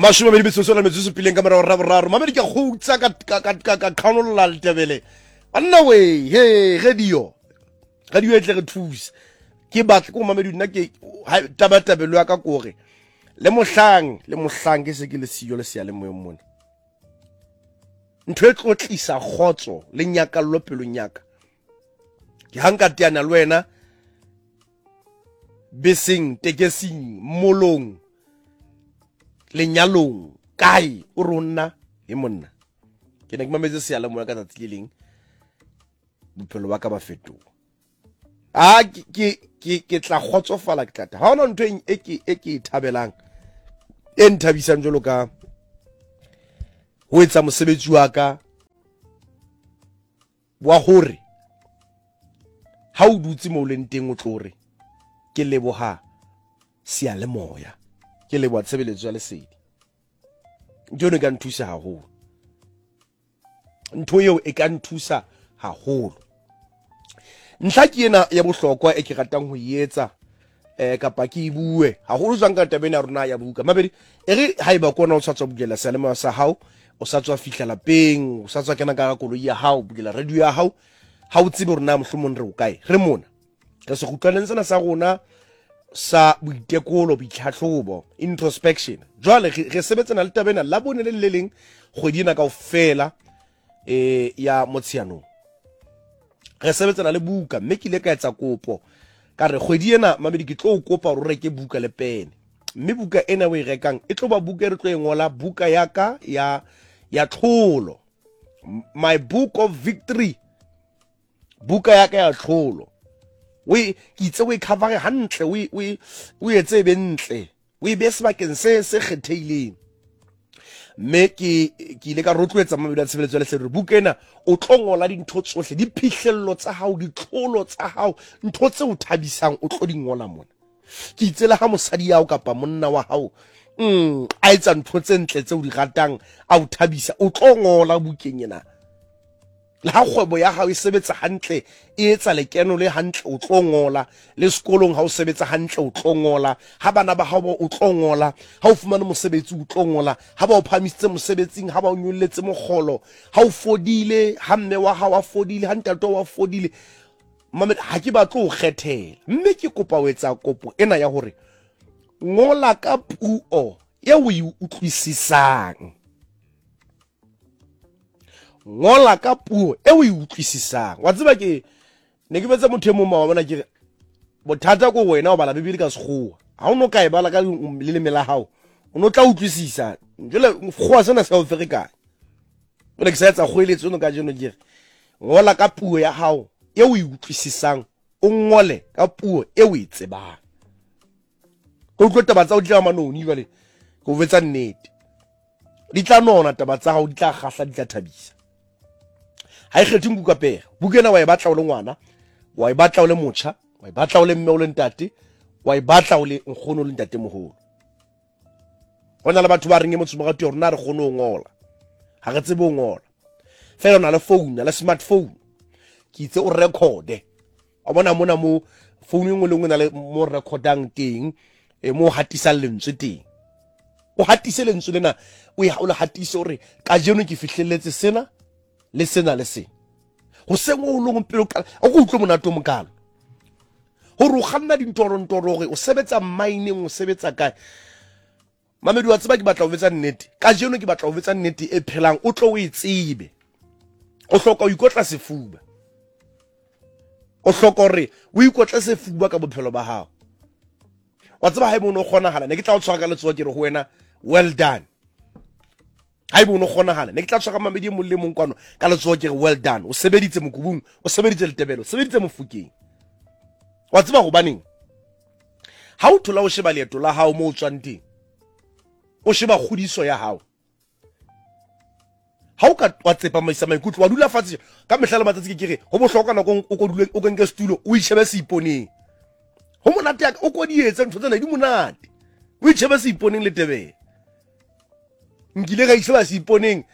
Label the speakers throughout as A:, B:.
A: mashome ba dibetso sola metso sepileng ka mara ra boraro mamedi ka khutsa ka khanolla le tebele anna we he radio e tle re thusa ke batla ko mamedi nna ke tabatabelo ya ka kore le mohlang ke se ke le siyo le sia le moyo mona ntwe tlo tlisa khotso le nyaka lopelo nyaka ke hanga tiana le wena besing tekesing molong lenyalong kae o ronna e monna ke ne ke mametse sia le moya ka tsatlileng bophelo ba ka ba fetoga ke tla khotsofala ke tla ha ona ntwe e ke thabelang e nthabisang jolo ka ho etsa mosebetsi wa ka wa hore ha o dutse mo le nteng o tlore ke leboha sia le moya ke leboha tshebeletso ya lesedi ntone ka nthusa haholo ntho eo e ka nthusa haholo ntlha ke ena ya bohlokwa e ke ratang ho yetsa kapa ke bue haholo jwang ka tabena rona ya buka mabedi ere haiba kona o tsatswa bugela selemo sa hao o satswa fihla lapeng o satswa kena ka koloi ya hao bugela radio ya hao ha o tsebe rona mohlomong re o kae re mona ka se gutlaneng tsena sa rona sa boitekolo boitlhatlhobo introspection jwale re sebetsana le tabena la bone le leleng kgwedina ka ofela ya motshianong re sebetsana le buka mme ke ile ka etsa kopo ka re kgwedi ena mabedi ke tlo kopa hore re reke buka le pene mme buka ena o e rekang e tlo ba buka re tlo e ngola buka ya ka ya tlholo my book of victory buka ya ka ya tlholo we ke itse we cover hantle we etse bentle we be sebakeng se kgetheileng mme ke ile ka rotloetsa mabedi a tshebeletso le hle buka ena o tlongola dintho tsohle di phihlello tsa hao di tlholo tsa hao ntho tse o thabisang o tlo di ngola mona ke itsela ha mosadi ya o kapa monna wa hao a etsa ntho tse ntle tse o di ratang a o thabisa o tlongola bukeng ena le ha kgwebo ya hao e sebetsa hantle e etsa lekeno le hantle o tlongola le sekolong ha o sebetsa hantle o tlongola ha bana ba hao o tlongola ha o fumana mosebetsi o tlongola ha ba o phamisitse mosebetsing ha ba o nyolletse mogolo ha o fodile ha mme wa hao a fodile ha ntate wa fodile mama ha ke ba tlo kgethela mme ke kopa o etsa kopo ena ya hore ngola ka puo e o e utlwisisang ngola ka puo e o e utlwisisang wa tseba ke ne ke betsa motho e mong wa bona ke bothata ko wena o bala bibele ka sekgowa ha o no ka e bala ka leleme la hao o no tla utlwisisa jole kgowa sena sa o fereka o le ke sa etsa kgoeletso no ka jeno ke ngola ka puo ya hao e o e utlwisisang o ngole ka puo e o e tsebang go tlo taba tsa o tla manoni jale go vetsa nnete di tla nona taba tsa hao di tla gahla di tla thabisa ha e kgethe buka pega bukena wa e batla o le ngwana wa e batla o le motjha wa e batla o le mme o le ntate wa e batla o le nkgono o le ntate moholo hona le batho ba reng motho mo gato rona re gone o ngola ha re tsebe o ngola fela ona le phone le smartphone ke itse o recorde a bona mona mo phone engwe le ngwe na le mo recordang teng mo hatisa lentswe teng o hatise lentswe lena o ya o le hatise hore ka jeno ke fihlelletse sena le sena le sena go sengwe o leng pelo ka o go utlwe monato mokalo hore o kganna dintoro gore o sebetsa mining o sebetsa kae mamedi wa tseba ke batla o vetsa nnete ka jeno ke batla o vetsa nnete e phelang o tlo o itsebe o hloka o ikotla sefuba o hloka hore o ikotla sefuba ka bophelo ba hao wa tseba ha e mono kgonahala ne ke tla o tshwara ka letsoa ke re ho wena well done ha e mono kgonahala ne ke tla tshwara mamedi mo le mong kwano ka letsoa ke re well done o sebeditse mokubung o sebeditse letebelo o sebeditse mofukeng wa tseba go baneng ha o thola o sheba leeto la hao mo o tswang teng o sheba khudiso ya hao ha o ka wa tsepa maisa maikutlo wa dula fatshe ka mehlala matsatsi ke re go bohlokwa nako o go dule o kenke stulo o itshebe se iponeng ho monate o ko di etsa ntho tsena di monate o itshebe se iponeng le tebele nkile ga itsheba se iponeng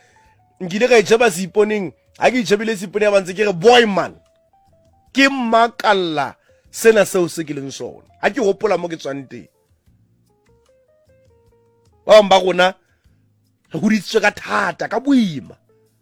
A: ha ke itshebile se iponeng ba ntse ke re boy man ke makalla sena seo se ke leng sona ha ke hopola mo ke tswang teng ba rona re hodisitswe ka thata ka boima.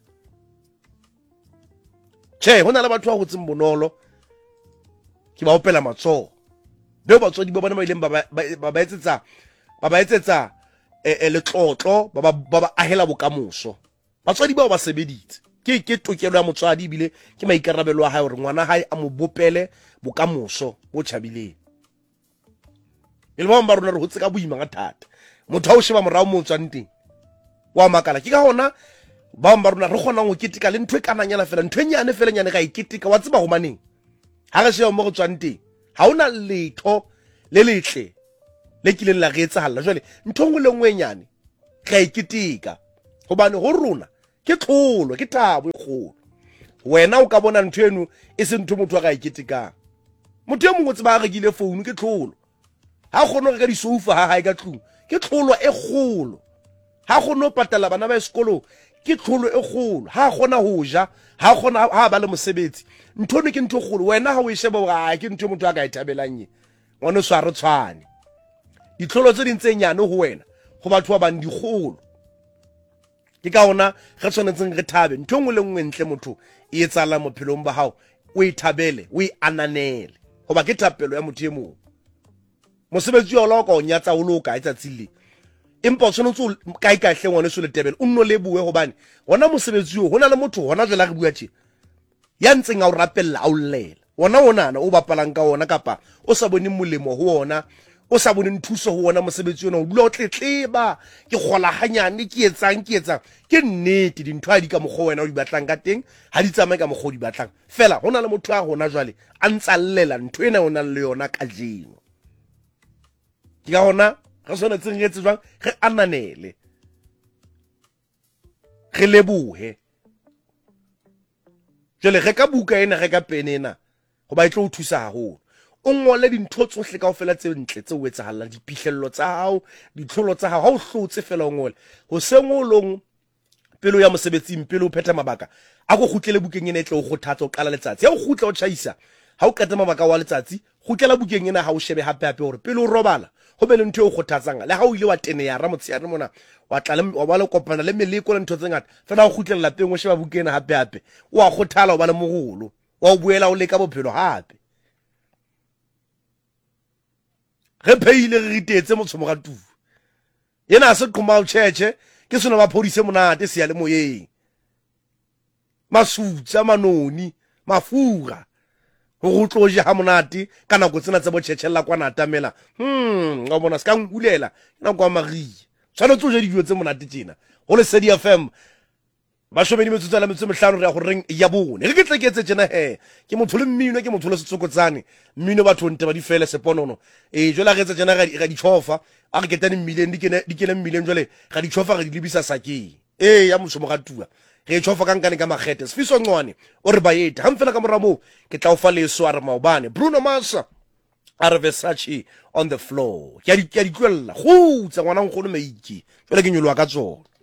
A: Tjhe, hona le batho ba hotseng bonolo ke ba opela matsoho. Beo batswadi ba bona ba ileng ba ba etsetsa letlotlo ba ba ahela bokamoso. Batswadi bao ba sebeditse ke tokelo ya motswadi bile ke maikarabelo a hae hore ngwana hae a mo bopele bokamoso bo tjhabileng. Ba rona re hotse ka boima ga thata. Motho ha o sheba morao mo tswang teng wa makala ke ka hona ba rona re kgona go ketika le ntwe kananyana fela ntwe nyane fela nyane ga iketika wa tseba go maneng ha re sheba mo go tswang teng ha ona letho le letle le kileng la re etsahalla jwale ntho ngwe le ngwe nyane ga iketika gobane go rona ke tlholo ke thabo e kgolo. Wena o ka bona ntho eno e se ntho motho ga iketikang. Motho e mongwe tseba ga rekile phone ke tlholo. Ha gone re ka di sofa ha hae ka tlung ke tlholo e kgolo. Ha gone patala bana ba sekolo ke tlholo e kgolo. Ha gona ho ja ha gona ha ba le mosebetsi ntho ne ke ntho kgolo. Wena ha o e sheba ga ke ntho motho a ka itabelang ye ngwana swa re tshwane. Ditlholo tse dintse nyane ho wena go batho ba bang di kgolo. Ke ka ona re tshwanetseng re thabe ntho ngwe le ngwe ntle motho e etsala mo phelong ba hao o e thabele o e ananele goba ke thapelo ya motho e mong. Mosebetsi wa lo ka o nyatsa o lo ka etsa tsile empa o tshwanetse kae hle ngwana se le tebele o nno le bue gobane ona mosebetsi o hona le motho hona jela re bua tje ya ntseng a o rapella a o llela ona onana o bapalang ka ona kapa o sa bone molemo ho ona o sa bone nthuso ho ona mosebetsi ona o dula o tletleba ke gola hanyane ke etsang ke nnete dintho ha di ka mogho wena o di batlang ka teng ha di tsamaye ka mogho di batlang fela hona le motho a gona jwale a ntsa llela ntho ena ona le yona ka jeno. Ke ka hona re tshwanetse re etse jwang re ananele re lebohe jwale re ka buka ena re ka pene ena go ba itlo o thusa haholo o ngole dintho tsohle kaofela tse ntle tse o etsahallang diphihlello tsa hao ditlholo tsa hao ha o hlotse fela o ngole ho sengolong pelo ya mosebetsing pelo o pheta mabaka a go khutlele bukeng ena e tle o kgothatsa o qala letsatsi ha o khutla o tšhaisa ha o qeta mabaka wa letsatsi khutlela bukeng ena ha o shebe hape hore pelo o robala go be le ntho e o kgothatsang le ha o ile wa tene ya ra motse ya re mona wa tla le wa ba le kopana le meleko le ntho tse ngata fela o khutlela lapeng o sheba bukeng hape o a khothala o ba le mogolo wa o buela o le ka bophelo hape. Re pheile re ritetse motsho mogatu yena se qhoma o tshetshe ke sona ba phodise monate se ya le moyeng masutsa manoni mafura go tloje ha monate kana go tsena tse bo tshetshelala kwa na tamela ga bona ska ngulela na kwa magi tshwana tsoje dijo tse monate tsena go le Sedi FM ba shobedi metsotso la metsotso mehlano re a go reng ya bone re ke tleketse tsena he ke motho le mmino ke motho le setsokotsane mmino batho nte ba di fele seponono jwela re tsa tsena ga di tshofa a re ketane mmileng di kene mmileng jwale ga di tshofa ga di lebisa sakeng ya motho mo gatua re tshofa ka nkane ka magete Sifiso Ncwane o re bayete ha mfela ka moramo ke tla o fa leso a re maobane Bruno Mars a re Versace on the floor ke a di tlwella go tsa ngwana ngolo meiki jwale ke nyolwa ka tsona.